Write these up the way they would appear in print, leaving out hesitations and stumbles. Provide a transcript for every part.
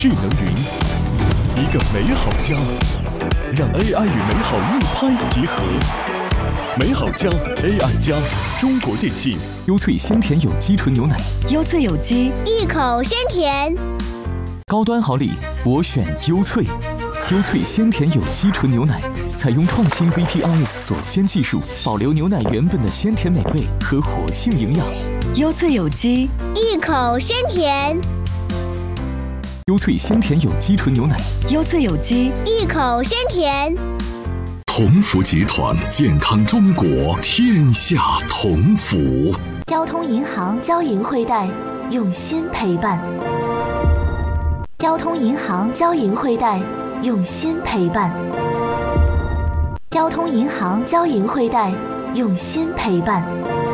智能云，一个美好家，让 AI 与美好一拍即合。美好家 AI 加，中国电信。 优萃鲜甜有机纯牛奶， 优萃有机， 一口鲜甜。 高端好礼，我选优萃。优萃鲜甜有机纯牛奶，采用创新 VTRS 锁鲜技术，保留牛奶原本的鲜甜美味和活性营养。 优萃有机， 一口鲜甜。 优萃鲜甜有机纯牛奶， 优萃有机， 一口鲜甜。 同福集团，健康中国，天下同福。 交通银行交银汇贷，用心陪伴。交通银行交银汇贷，用心陪伴。交通银行交银汇贷，用心陪伴。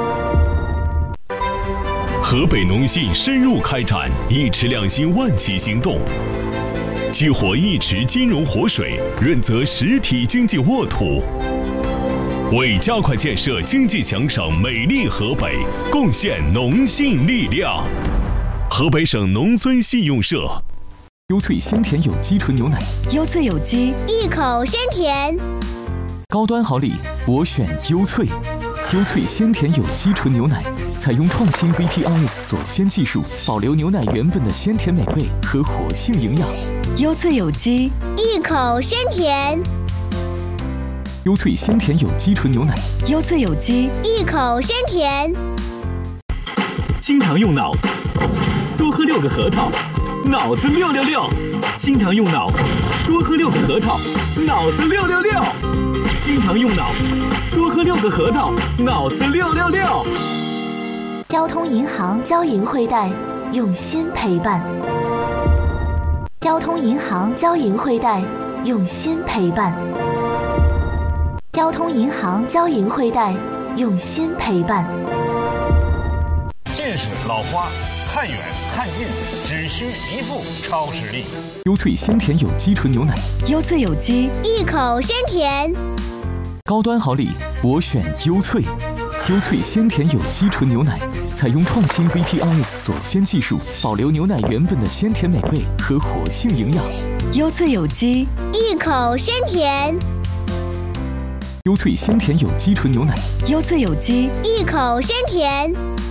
河北农信深入开展一池两心万企行动，激活一池金融活水，润泽实体经济沃土，为加快建设经济强省美丽河北贡献农信力量。河北省农村信用社。 优萃鲜甜有机纯牛奶， 优萃有机， 一口鲜甜。 高端好礼，我选优萃。优萃鲜甜有机纯牛奶，采用创新 VTRS 锁鲜技术，保留牛奶原本的鲜甜美味和活性营养。 优萃有机， 一口鲜甜。 优萃鲜甜有机纯牛奶， 优萃有机， 一口鲜甜。 经常用脑，多喝6个核桃，脑子666。经常用脑，多喝6个核桃，脑子666。经常用脑，多喝6个核桃，脑子666。 交通银行交银汇贷，用心陪伴。交通银行交银汇贷，用心陪伴。交通银行交银汇贷，用心陪伴。 近视、老花，看远看近，只需一副超视力。 优萃鲜甜有机纯牛奶， 优萃有机， 一口鲜甜。 高端好礼，我选优萃。优萃鲜甜有机纯牛奶，采用创新 VTRS 锁鲜技术，保留牛奶原本的鲜甜美味和活性营养。 优萃有机， 一口鲜甜。 优萃鲜甜有机纯牛奶， 优萃有机， 一口鲜甜。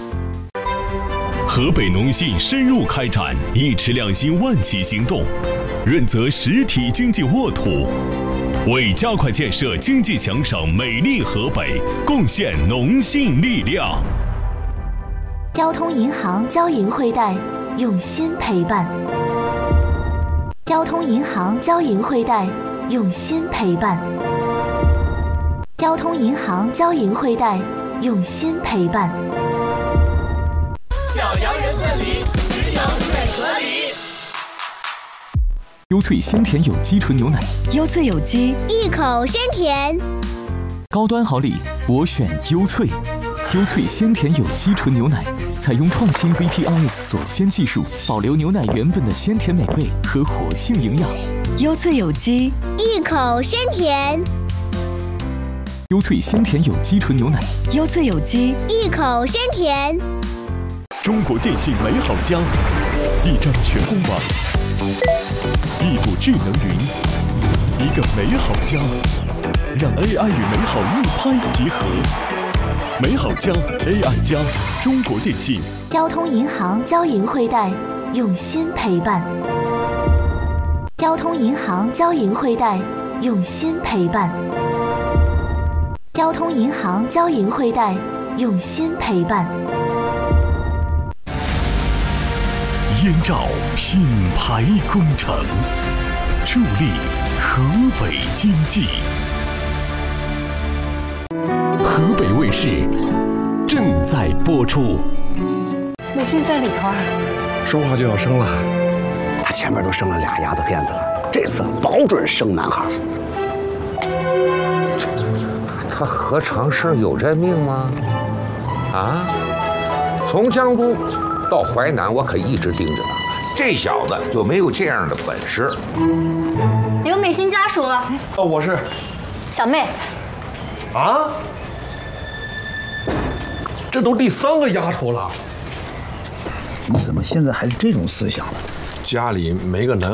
河北农信深入开展一池两心万企行动，润泽实体经济沃土，为加快建设经济强省美丽河北贡献农信力量。 交通银行交银汇贷，用心陪伴。交通银行交银汇贷，用心陪伴。交通银行交银汇贷，用心陪伴。 小洋人问理，只有最合理。 优萃鲜甜有机纯牛奶， 优萃有机， 一口鲜甜。 高端好礼，我选优萃。优萃鲜甜有机纯牛奶，采用创新 VTRS 锁鲜技术，保留牛奶原本的鲜甜美味和活性营养。 优萃有机， 一口鲜甜。 优萃鲜甜有机纯牛奶， 优萃有机， 一口鲜甜。 中国电信美好家，一张全公网，一股智能云，一个美好家，让 AI 与美好一拍即合。美好家 AI 加，中国电信。 交通银行交银汇贷，用心陪伴。交通银行交银汇贷，用心陪伴。交通银行交银汇贷，用心陪伴。 燕赵品牌工程，助力河北经济。河北卫视正在播出。 美信在里头啊， 说话就要生了，他前面都生了俩丫头片子了，这次保准生男孩。 他何尝是有这命吗？啊，从江都到淮南，我可一直盯着他，这小子就没有这样的本事。 有美心家属。 哦，我是小妹。 啊？这都第3个丫头了， 你怎么现在还是这种思想呢？ 家里没个男